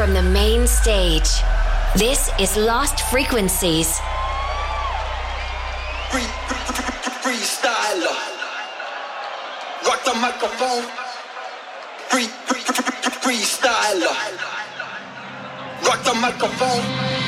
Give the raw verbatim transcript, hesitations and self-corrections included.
from the main stage. This is Lost Frequencies. Free, free, free, freestyler. Rock the microphone. Free, free, free, freestyler. Rock the microphone.